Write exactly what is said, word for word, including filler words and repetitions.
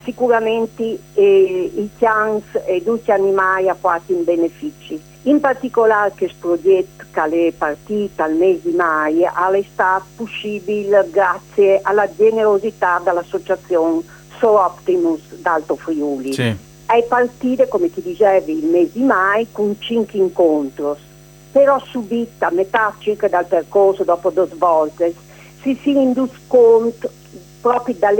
sicuramente eh, i chance e tutti animali a quasi in benefici. In particolare questo progetto che è partito al mese di mai è stato possibile grazie alla generosità dell'associazione So Optimus d'Alto Friuli. Sì. È partito, come ti dicevi, il mese di mai con cinque incontri, però subito a metà circa dal percorso, dopo due volte, si si è reso conto proprio dalle